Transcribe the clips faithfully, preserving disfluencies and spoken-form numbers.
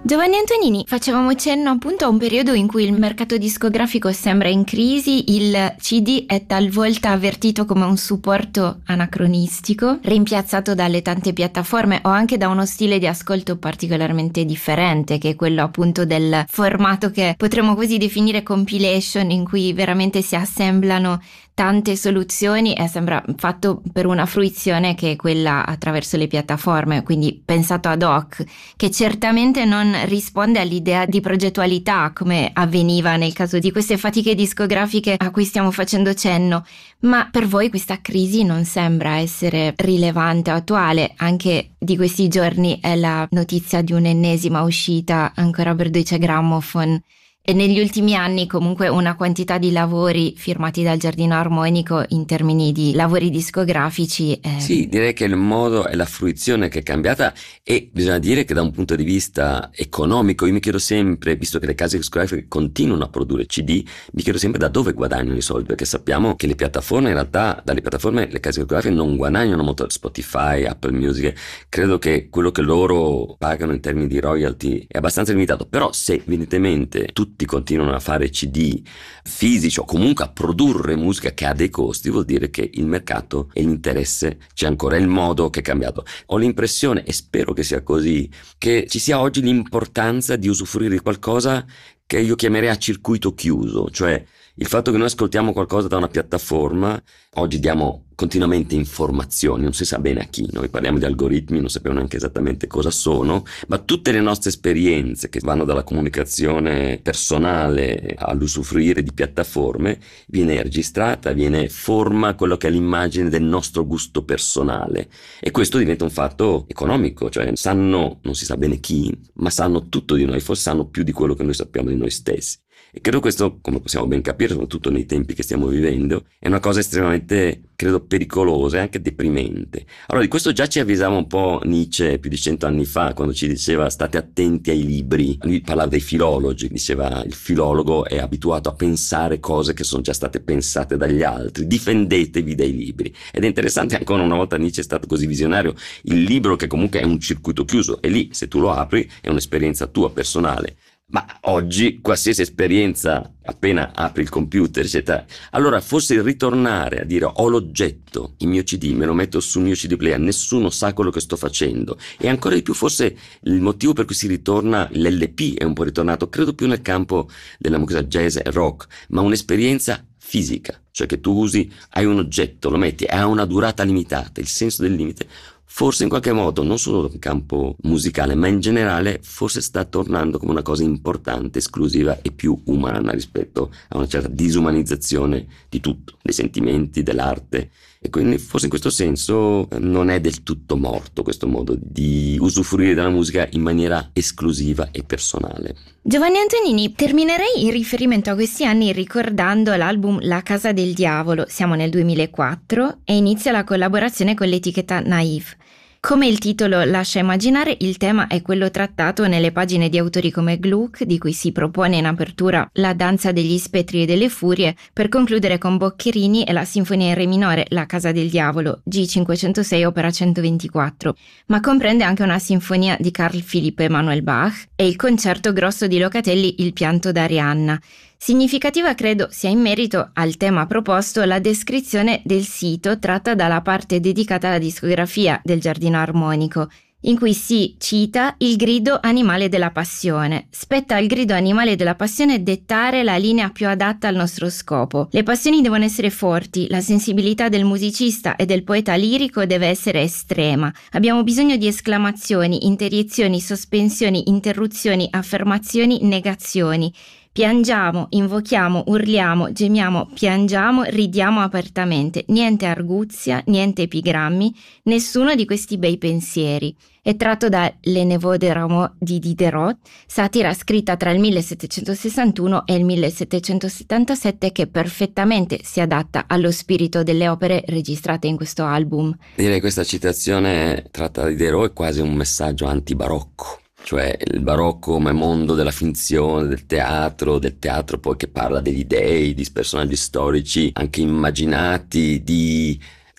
Giovanni Antonini, facevamo cenno appunto a un periodo in cui il mercato discografico sembra in crisi, il C D è talvolta avvertito come un supporto anacronistico, rimpiazzato dalle tante piattaforme o anche da uno stile di ascolto particolarmente differente, che è quello appunto del formato che potremmo così definire compilation, in cui veramente si assemblano tante soluzioni e sembra fatto per una fruizione che è quella attraverso le piattaforme, quindi pensato ad hoc, che certamente non risponde all'idea di progettualità come avveniva nel caso di queste fatiche discografiche a cui stiamo facendo cenno. Ma per voi questa crisi non sembra essere rilevante o attuale? Anche di questi giorni è la notizia di un'ennesima uscita ancora per Deutsche Grammophon. E negli ultimi anni comunque una quantità di lavori firmati dal Giardino Armonico in termini di lavori discografici. Eh... Sì, direi che il modo e la fruizione che è cambiata, e bisogna dire che da un punto di vista economico io mi chiedo sempre, visto che le case discografiche continuano a produrre C D, mi chiedo sempre da dove guadagnano i soldi, perché sappiamo che le piattaforme, in realtà dalle piattaforme le case discografiche non guadagnano molto, Spotify, Apple Music, credo che quello che loro pagano in termini di royalty è abbastanza limitato, però se evidentemente tutti tutti continuano a fare C D fisici o comunque a produrre musica che ha dei costi, vuol dire che il mercato e l'interesse c'è ancora, è il modo che è cambiato. Ho l'impressione, e spero che sia così, che ci sia oggi l'importanza di usufruire di qualcosa che io chiamerei a circuito chiuso, cioè il fatto che noi ascoltiamo qualcosa da una piattaforma, oggi diamo continuamente informazioni, non si sa bene a chi, noi parliamo di algoritmi, non sappiamo neanche esattamente cosa sono, ma tutte le nostre esperienze che vanno dalla comunicazione personale all'usufruire di piattaforme viene registrata, viene forma quello che è l'immagine del nostro gusto personale, e questo diventa un fatto economico, cioè sanno, non si sa bene chi, ma sanno tutto di noi, forse sanno più di quello che noi sappiamo di noi stessi. E credo questo, come possiamo ben capire, soprattutto nei tempi che stiamo vivendo, è una cosa estremamente, credo, pericolosa e anche deprimente. Allora, di questo già ci avvisava un po' Nietzsche più di cento anni fa, quando ci diceva state attenti ai libri. Lui parlava dei filologi, diceva il filologo è abituato a pensare cose che sono già state pensate dagli altri, difendetevi dai libri. Ed è interessante, ancora una volta Nietzsche è stato così visionario, il libro che comunque è un circuito chiuso, e lì se tu lo apri è un'esperienza tua personale. Ma oggi qualsiasi esperienza, appena apri il computer eccetera, allora forse ritornare a dire ho l'oggetto, il mio C D, me lo metto sul mio C D player, nessuno sa quello che sto facendo, e ancora di più forse il motivo per cui si ritorna, l'L P è un po' ritornato, credo più nel campo della musica jazz e rock, ma un'esperienza fisica, cioè che tu usi, hai un oggetto, lo metti, ha una durata limitata, il senso del limite. Forse in qualche modo, non solo in campo musicale, ma in generale, forse sta tornando come una cosa importante, esclusiva e più umana rispetto a una certa disumanizzazione di tutto, dei sentimenti, dell'arte. E quindi forse in questo senso non è del tutto morto questo modo di usufruire della musica in maniera esclusiva e personale. Giovanni Antonini, terminerei in riferimento a questi anni ricordando l'album La Casa del Diavolo, siamo nel duemilaquattro, e inizia la collaborazione con l'etichetta Naive. Come il titolo lascia immaginare, il tema è quello trattato nelle pagine di autori come Gluck, di cui si propone in apertura La danza degli spettri e delle furie, per concludere con Boccherini e la sinfonia in re minore La Casa del Diavolo, G cinquecentosei opera centoventiquattro, ma comprende anche una sinfonia di Carl Philipp Emanuel Bach e il concerto grosso di Locatelli Il pianto d'Arianna. Significativa credo sia in merito al tema proposto la descrizione del sito tratta dalla parte dedicata alla discografia del Giardino Armonico, in cui si cita il grido animale della passione. Spetta al grido animale della passione dettare la linea più adatta al nostro scopo. Le passioni devono essere forti, la sensibilità del musicista e del poeta lirico deve essere estrema. Abbiamo bisogno di esclamazioni, interiezioni, sospensioni, interruzioni, affermazioni, negazioni. Piangiamo, invochiamo, urliamo, gemiamo, piangiamo, ridiamo apertamente. Niente arguzia, niente epigrammi, nessuno di questi bei pensieri. È tratto da Le Neveux de Rameau di Diderot, satira scritta tra il millesettecentosessantuno e il millesettecentosettantasette, che perfettamente si adatta allo spirito delle opere registrate in questo album. Direi che questa citazione tratta da Diderot è quasi un messaggio antibarocco. Cioè il barocco come mondo della finzione, del teatro, del teatro poi che parla degli dei, di personaggi storici anche immaginati, di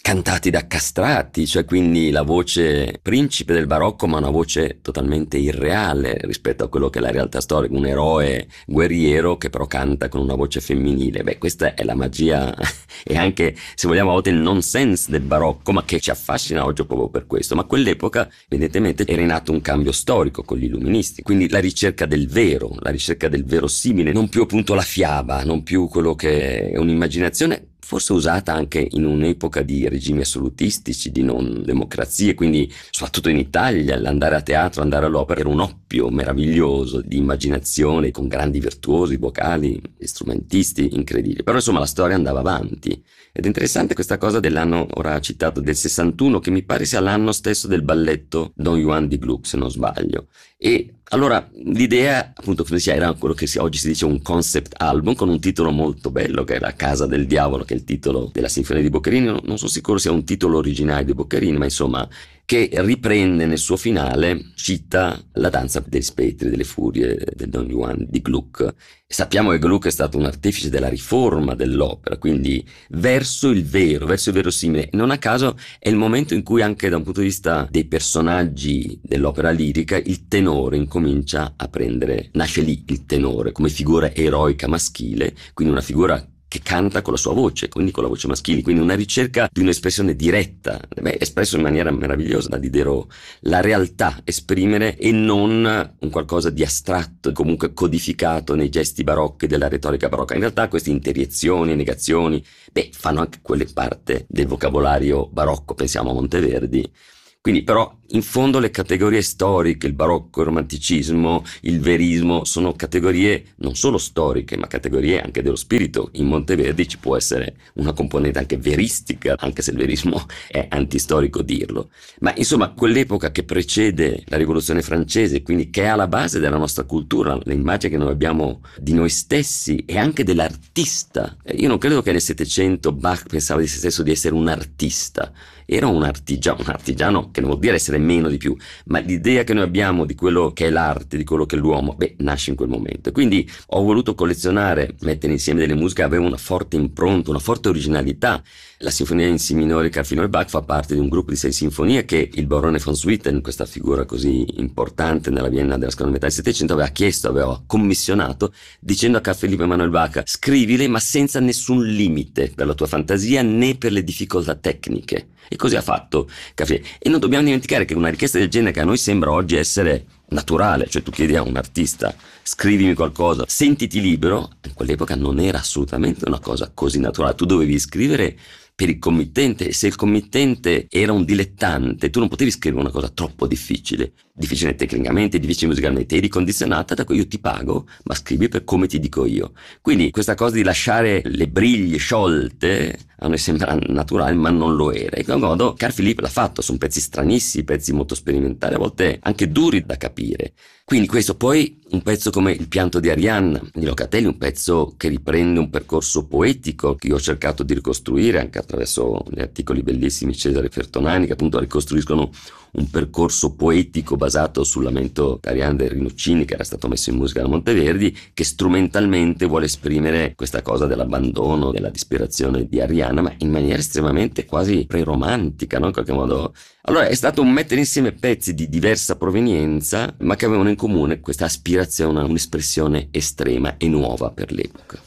cantati da castrati, cioè quindi la voce principe del barocco, ma una voce totalmente irreale rispetto a quello che è la realtà storica, un eroe guerriero che però canta con una voce femminile. Beh, questa è la magia e anche, se vogliamo, a volte il nonsense del barocco, ma che ci affascina oggi proprio per questo. Ma a quell'epoca evidentemente era in atto un cambio storico con gli illuministi, quindi la ricerca del vero, la ricerca del verosimile, non più appunto la fiaba, non più quello che è un'immaginazione, forse usata anche in un'epoca di regimi assolutistici, di non democrazie, quindi soprattutto in Italia l'andare a teatro, andare all'opera era un oppio meraviglioso di immaginazione, con grandi virtuosi, vocali, strumentisti incredibili. Però insomma la storia andava avanti. Ed è interessante questa cosa dell'anno, ora citato, del sessantuno, che mi pare sia l'anno stesso del balletto Don Juan di Gluck, se non sbaglio. E allora l'idea, appunto, come si era quello che si, oggi si dice un concept album, con un titolo molto bello, che è La Casa del Diavolo, che è il titolo della Sinfonia di Boccherini. Non, non sono sicuro sia un titolo originale di Boccherini, ma insomma, che riprende nel suo finale, cita la danza degli spettri, delle furie del Don Juan di Gluck. Sappiamo che Gluck è stato un artefice della riforma dell'opera, quindi verso il vero, verso il verosimile. Non a caso è il momento in cui anche da un punto di vista dei personaggi dell'opera lirica il tenore incomincia a prendere, nasce lì il tenore come figura eroica maschile, quindi una figura che canta con la sua voce, quindi con la voce maschile, quindi una ricerca di un'espressione diretta, beh, espresso in maniera meravigliosa da Diderot, la realtà esprimere e non un qualcosa di astratto, comunque codificato nei gesti barocchi della retorica barocca. In realtà queste interiezioni, negazioni, beh, fanno anche quelle parte del vocabolario barocco, pensiamo a Monteverdi. Quindi però in fondo le categorie storiche, il barocco, il romanticismo, il verismo, sono categorie non solo storiche, ma categorie anche dello spirito. In Monteverdi ci può essere una componente anche veristica, anche se il verismo è antistorico dirlo. Ma insomma, quell'epoca che precede la rivoluzione francese, quindi che è alla base della nostra cultura, l'immagine che noi abbiamo di noi stessi e anche dell'artista. Io non credo che nel Settecento Bach pensava di se stesso di essere un artista, era un artigiano, un artigiano che non vuol dire essere meno di più, ma l'idea che noi abbiamo di quello che è l'arte, di quello che è l'uomo, beh, nasce in quel momento. Quindi ho voluto collezionare, mettere insieme delle musiche che avevano una forte impronta, una forte originalità. La sinfonia in si minore Carfino e Bach fa parte di un gruppo di sei sinfonie che il barone von Swieten, questa figura così importante nella Vienna della seconda metà del Settecento, aveva chiesto, aveva commissionato, dicendo a Carl Philipp Emanuel Bach: scrivile ma senza nessun limite per la tua fantasia né per le difficoltà tecniche. E così ha fatto Carl. E non dobbiamo dimenticare che una richiesta del genere, che a noi sembra oggi essere naturale, cioè tu chiedi a un artista scrivimi qualcosa, sentiti libero, in quell'epoca non era assolutamente una cosa così naturale. Tu dovevi scrivere per il committente, e se il committente era un dilettante tu non potevi scrivere una cosa troppo difficile, difficile tecnicamente, difficile musicalmente, eri condizionata da cui io ti pago, ma scrivi per come ti dico io. Quindi questa cosa di lasciare le briglie sciolte a noi sembra naturale, ma non lo era. In quel modo Carl Philipp l'ha fatto, sono pezzi stranissimi, pezzi molto sperimentali, a volte anche duri da capire. Quindi questo, poi un pezzo come Il pianto di Arianna di Locatelli, un pezzo che riprende un percorso poetico che io ho cercato di ricostruire anche attraverso gli articoli bellissimi di Cesare Fertonani, che appunto ricostruiscono un percorso poetico basato sul lamento Arianna del Rinuccini, che era stato messo in musica da Monteverdi, che strumentalmente vuole esprimere questa cosa dell'abbandono, della disperazione di Arianna, ma in maniera estremamente quasi pre-romantica, no? In qualche modo. Allora è stato un mettere insieme pezzi di diversa provenienza, ma che avevano in comune questa aspirazione a un'espressione estrema e nuova per l'epoca.